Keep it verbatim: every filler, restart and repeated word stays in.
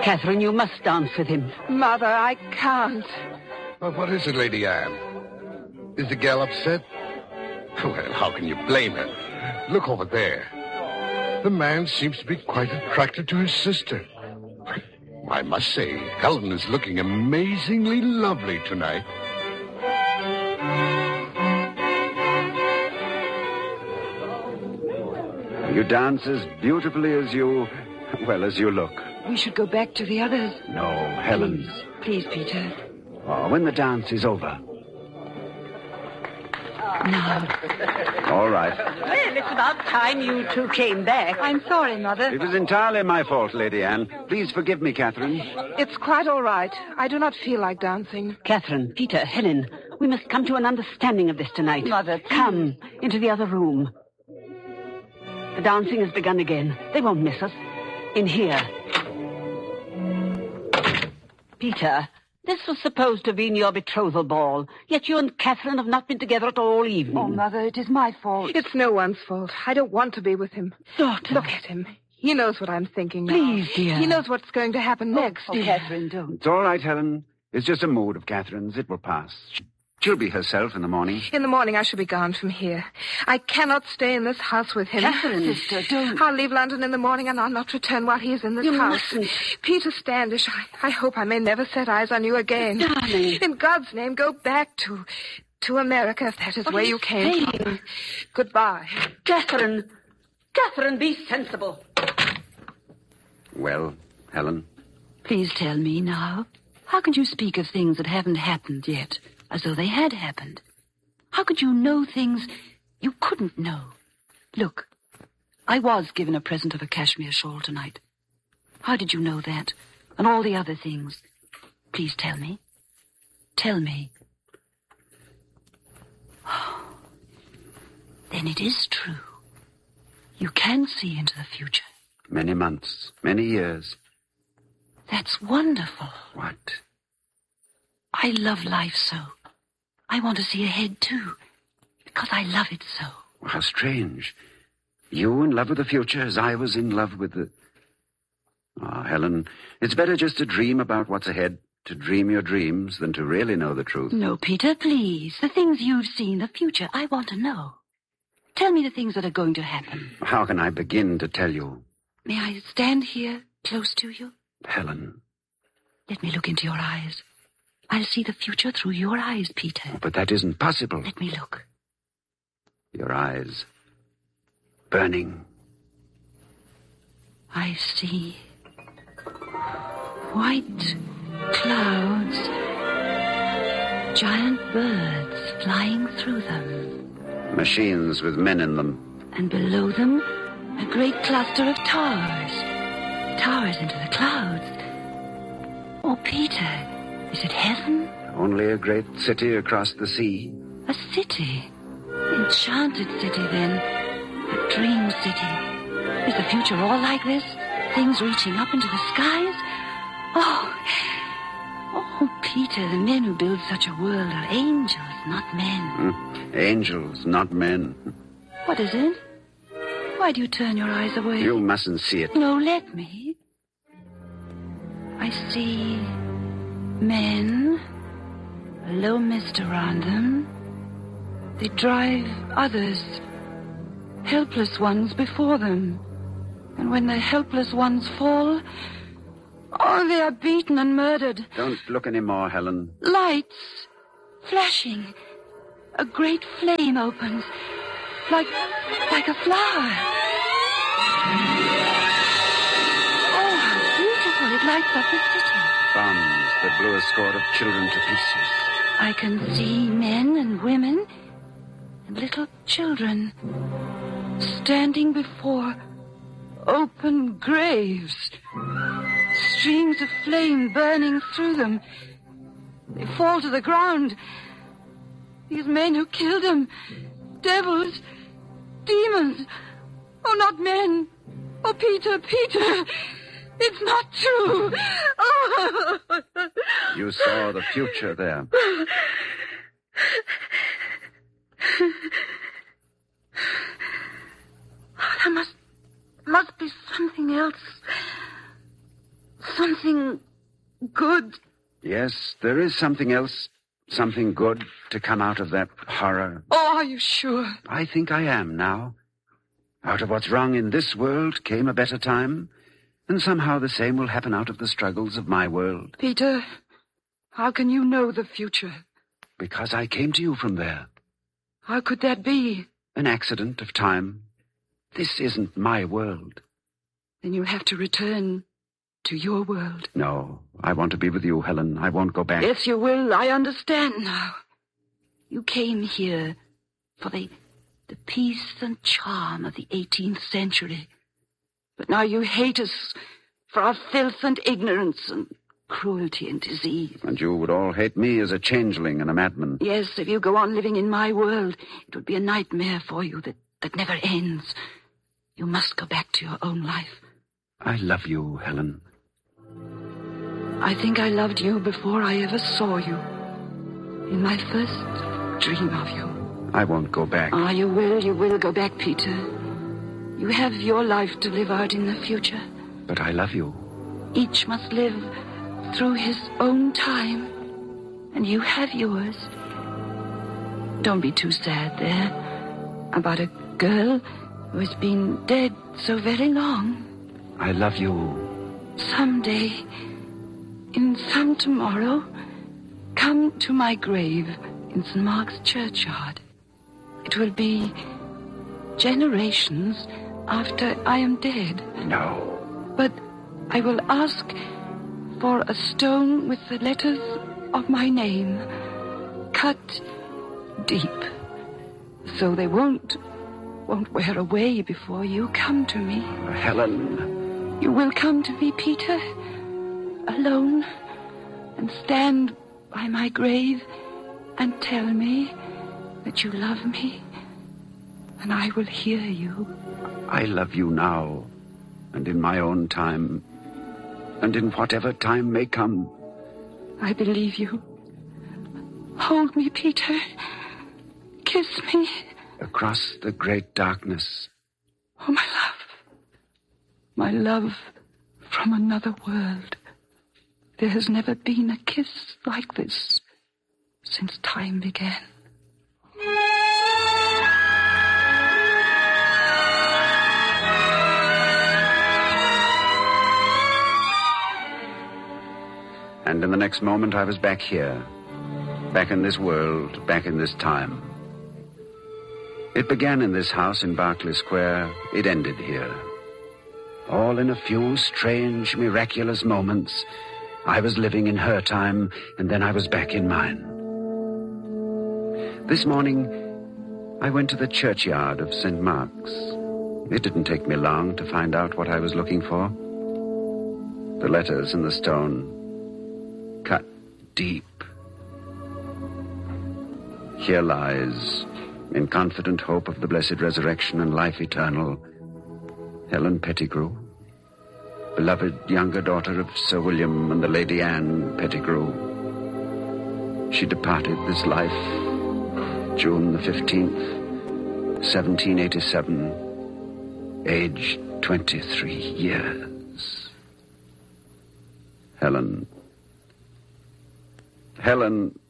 Catherine, you must dance with him. Mother, I can't. Well, what is it, Lady Anne? Is the gal upset? Well, how can you blame her? Look over there. The man seems to be quite attracted to his sister. I must say, Helen is looking amazingly lovely tonight. You dance as beautifully as you, well, as you look. We should go back to the others. No, Helen. Please, please, Peter. Oh, when the dance is over. No. All right. Well, it's about time you two came back. I'm sorry, Mother. It was entirely my fault, Lady Anne. Please forgive me, Catherine. It's quite all right. I do not feel like dancing. Catherine, Peter, Helen, we must come to an understanding of this tonight. Mother, please. Come into the other room. The dancing has begun again. They won't miss us. In here. Peter, this was supposed to have been your betrothal ball, yet you and Catherine have not been together at all evening. Oh, Mother, it is my fault. It's no one's fault. I don't want to be with him. Daughter. Look at him. He knows what I'm thinking now. Please, dear. He knows what's going to happen next. Oh, Catherine, don't. It's all right, Helen. It's just a mood of Catherine's. It will pass. She'll be herself in the morning. In the morning, I shall be gone from here. I cannot stay in this house with him. Catherine, sister, don't. I'll leave London in the morning, and I'll not return while he is in this You house. mustn't. Peter Standish, I, I hope I may never set eyes on you again. Darling. In God's name, go back to to America, if that is What where are you you came saying? from. Goodbye. Catherine. Catherine, be sensible. Well, Helen? Please tell me now. How could you speak of things that haven't happened yet, as though they had happened? How could you know things you couldn't know? Look, I was given a present of a cashmere shawl tonight. How did you know that? And all the other things? Please tell me. Tell me. Oh, then it is true. You can see into the future. Many months, many years. That's wonderful. What? I love life so. I want to see ahead, too, because I love it so. How strange. You in love with the future as I was in love with the... Ah, oh, Helen, it's better just to dream about what's ahead, to dream your dreams, than to really know the truth. No, Peter, please. The things you've seen, the future, I want to know. Tell me the things that are going to happen. How can I begin to tell you? May I stand here close to you? Helen. Let me look into your eyes. I'll see the future through your eyes, Peter. Oh, but that isn't possible. Let me look. Your eyes. Burning. I see white clouds, giant birds flying through them. Machines with men in them. And below them, a great cluster of towers. Towers into the clouds. Oh, Peter, is it heaven? Only a great city across the sea. A city. Enchanted city, then. A dream city. Is the future all like this? Things reaching up into the skies? Oh, oh, Peter, the men who build such a world are angels, not men. Mm. Angels, not men. What is it? Why do you turn your eyes away? You mustn't see it. No, let me. I see men, a low mist around them. They drive others, helpless ones, before them. And when the helpless ones fall, oh, they are beaten and murdered. Don't look any more, Helen. Lights, flashing. A great flame opens, like, like a flower. Oh, how beautiful. It lights up the city. Bombs that blew a score of children to pieces. I can see men and women and little children standing before open graves. Streams of flame burning through them. They fall to the ground. These men who killed them, devils, demons. Oh, not men. Oh, Peter, Peter, it's not true. Oh. You saw the future there. There must, must be something else. something good. Yes, there is something else, something good to come out of that horror. Oh, are you sure? I think I am now. Out of what's wrong in this world came a better time, and somehow the same will happen out of the struggles of my world. Peter, how can you know the future? Because I came to you from there. How could that be? An accident of time. This isn't my world. Then you have to return to your world. No, I want to be with you, Helen. I won't go back. Yes, you will. I understand now. You came here for the, the peace and charm of the eighteenth century. But now you hate us for our filth and ignorance and cruelty and disease. And you would all hate me as a changeling and a madman. Yes, if you go on living in my world, it would be a nightmare for you that, that never ends. You must go back to your own life. I love you, Helen. I think I loved you before I ever saw you. In my first dream of you. I won't go back. Ah, you will, you will go back, Peter. You have your life to live out in the future. But I love you. Each must live through his own time, and you have yours. Don't be too sad there about a girl who has been dead so very long. I love you. Someday, in some tomorrow, come to my grave in Saint Mark's churchyard. It will be generations after I am dead. No. But I will ask for a stone with the letters of my name cut deep, so they won't won't wear away before you come to me. Helen. You will come to me, Peter, alone, and stand by my grave and tell me that you love me, and I will hear you. I love you now, and in my own time, and in whatever time may come. I believe you. Hold me, Peter. Kiss me. Across the great darkness. Oh, my love. My love from another world. There has never been a kiss like this since time began. And in the next moment, I was back here. Back in this world, back in this time. It began in this house in Berkeley Square. It ended here. All in a few strange, miraculous moments. I was living in her time, and then I was back in mine. This morning, I went to the churchyard of Saint Mark's. It didn't take me long to find out what I was looking for. The letters in the stone, cut deep. Here lies, in confident hope of the blessed resurrection and life eternal, Helen Pettigrew, beloved younger daughter of Sir William and the Lady Anne Pettigrew. She departed this life June the fifteenth, seventeen eighty-seven, aged twenty-three years. Helen, Helen...